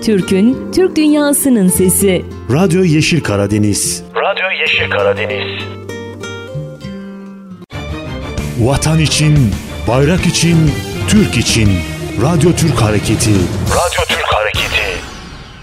Türk'ün, Türk dünyasının sesi. Radyo Yeşil Karadeniz. Radyo Yeşil Karadeniz. Vatan için, bayrak için, Türk için. Radyo Türk Hareketi. Radyo